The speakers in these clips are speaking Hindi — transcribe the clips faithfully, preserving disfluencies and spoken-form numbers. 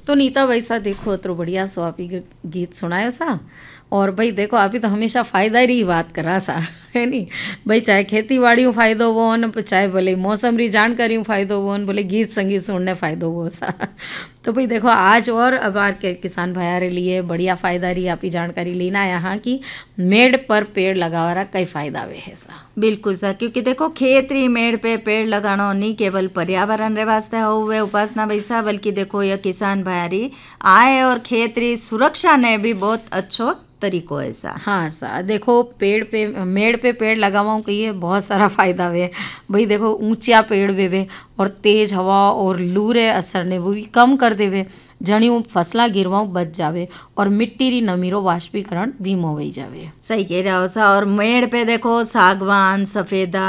तो नीता भाई सा देखो तो बढ़िया सो आप ही गीत सुनायो सा। और भाई देखो आप ही तो हमेशा फ़ायदा री बात करा सा है नी भाई, चाहे खेती बाड़ी फ़ायदो हो न चाहे भले मौसम री जानकारी फ़ायदो हो न भले गीत संगीत सुनने फ़ायदो हो सा। तो भाई देखो आज और अब आर के किसान भाई लिए बढ़िया फ़ायदा री आप ही जानकारी लेना यहाँ की मेड़ पर पेड़ लगावा कई फ़ायदा वे है सा। बिल्कुल सर, क्योंकि देखो खेत री मेड़ पे पेड़ लगाना नहीं केवल पर्यावरण रे वास्ते हुए उपासना वैसा, बल्कि देखो यह किसान भाई आय और खेत री सुरक्षा ने भी बहुत अच्छो तरीको है सा। हाँ सा देखो पेड़ पे मेड़ पे पेड़ लगावाऊँ कहिए बहुत सारा फ़ायदा वे भाई। देखो ऊंचा पेड़ वे वे और तेज हवा और लू रे असर ने वो भी कम कर देवे, जणियों फसला गिरवाऊँ बच जावे और मिट्टी री नमी रो वाष्पीकरण धीमो हो जावे। सही कह रहा हो सा। और मेड़ पे देखो सागवान, सफेदा,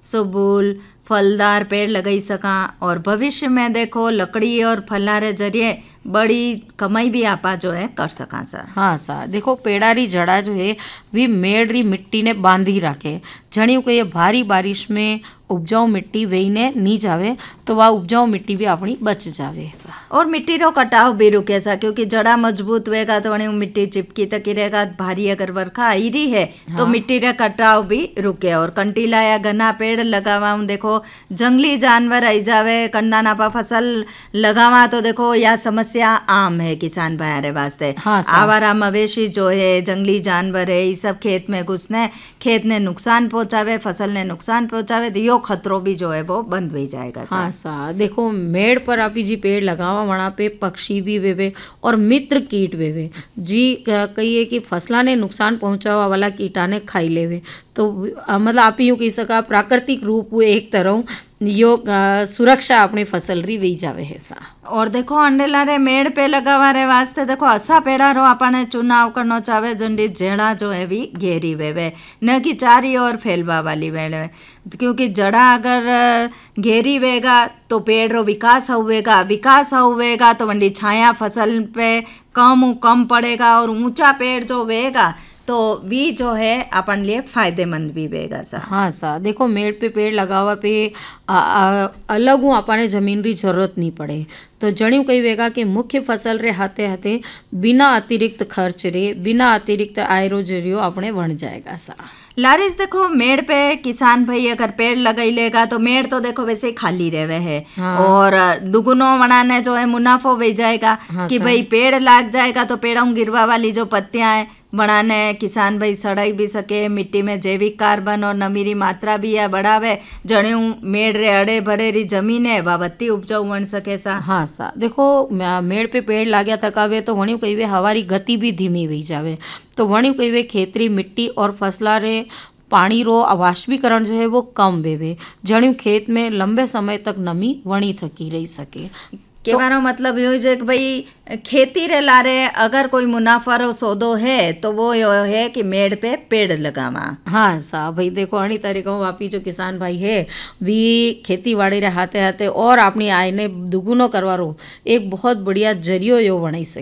सबूल, फलदार पेड़ लगाई सका और भविष्य में देखो लकड़ी और फला रे जरिए बड़ी कमाई भी आपा जो है कर सका सा। हाँ सा देखो पेड़ा री जड़ा जो है वी मेड़ री मिट्टी ने बांधी रखे, जणियों को ये भारी बारिश में उपजाऊ मिट्टी वही ने नी जावे तो वह उपजाऊ मिट्टी भी अपनी बच जावे सा। और मिट्टी रो कटाव भी रुके सा, क्योंकि जड़ा मजबूत होएगा तो वहीं मिट्टी चिपकी तकी रहेगा। भारी अगर वर्षा आई रही है तो हाँ। मिट्टी रा कटाव भी रुके। और कंटीला या घना पेड़ लगावा देखो जंगली जानवर आई जावे कंडा नापा फसल लगावा तो देखो यह समस्या आम है किसान भाई वास्ते। हाँ आवारा मवेशी जो है, जंगली जानवर है, ये सब खेत में घुसने खेत ने नुकसान पहुंचावे, फसल ने नुकसान पहुंचावे तो यो खतरो भी जो है वो बंद हो जाएगा। हाँ सा देखो मेड़ पर आप जी पेड़ लगावा वहाँ पे पक्षी भी वेवे और मित्र कीट वेवे जी कहिए कि फसला ने नुकसान पहुंचावा वाला कीटाने खाई लेवे। तो मतलब आप यूँ कही सका प्राकृतिक रूप एक तरह यो सुरक्षा अपनी फसल री वी जावे है सा। और देखो अंडेला रे मेड़ पे लगावा रे वास्ते देखो असा पेड़ा रो अपने चुनाव करना चाहे जंडी जड़ा जो है भी घेरी वेवे न कि चारी और फैलवा वाली वेवे, क्योंकि जड़ा अगर घेरी वेगा तो पेड़ रो विकास हुएगा, विकास हुएगा तो वंडी छाया फसल पे कम कम पड़ेगा और ऊंचा पेड़ जो वेगा तो भी जो है अपन लिए फायदेमंद भी वेगा सा। हाँ सा देखो मेड़ पे पेड़ लगावा पे आ, आ, अलग हूँ अपने जमीन री जरूरत नहीं पड़े तो जणियों कही वेगा कि मुख्य फसल रे हाथे हाथे बिना अतिरिक्त खर्च रे बिना अतिरिक्त आय रो जरियो अपने बन जाएगा सा। लारिस देखो मेड़ पे किसान भाई अगर पेड़ लगाई लेगा तो मेड़ तो देखो वैसे ही खाली रहे है। हाँ। और दुगुनो बनाने जो है मुनाफो भी जाएगा। हाँ कि भाई पेड़ लाग जाएगा तो पेड़ों गिरवा वाली जो पत्तियां है बनाने किसान भाई सड़ाई भी सके, मिट्टी में जैविक कार्बन और नमी री मात्रा भी है बढ़ावे, जणियों मेड़ रे अड़े भड़े री जमीन है वावत्ती उपजाऊ बन सके सा। हाँ सा देखो मेड़ पे पेड़ लाग्या थकावे तो वणियों कही वे हवारी गति भी धीमी हुई जावे तो वणियों कही वे खेतरी मिट्टी और फसला रे पानी रो वाष्पीकरण जो है वो कम वेवे, जणियों खेत में लंबे समय तक नमी वणी थकी रही सके। कहवानो तो, मतलब यो है कि भाई खेती रे लारे अगर कोई मुनाफा रो सौदो है तो वो यो है कि मेड़ पे पेड़ लगावा। हाँ सा भाई देखो अणी तरीका वापी जो किसान भाई है वी खेती बाड़ी रे हाथे हाथे और अपनी आय ने दुगुनो करवारो एक बहुत बढ़िया जरियो यो बनाई सके।